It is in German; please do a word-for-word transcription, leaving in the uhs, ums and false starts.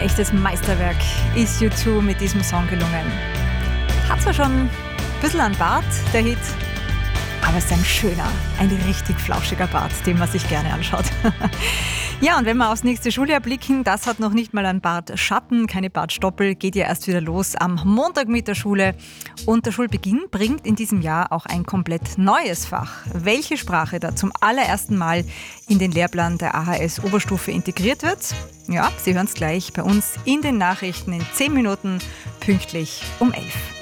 echtes Meisterwerk ist U zwei mit diesem Song gelungen. Hat zwar schon ein bisschen einen Bart, der Hit, aber es ist ein schöner, ein richtig flauschiger Bart, den man sich gerne anschaut. Ja, und wenn wir aufs nächste Schuljahr blicken, das hat noch nicht mal einen Bartschatten, keine Bartstoppel, geht ja erst wieder los am Montag mit der Schule. Und der Schulbeginn bringt in diesem Jahr auch ein komplett neues Fach. Welche Sprache da zum allerersten Mal in den Lehrplan der A H S-Oberstufe integriert wird? Ja, Sie hören es gleich bei uns in den Nachrichten in zehn Minuten, pünktlich um elf.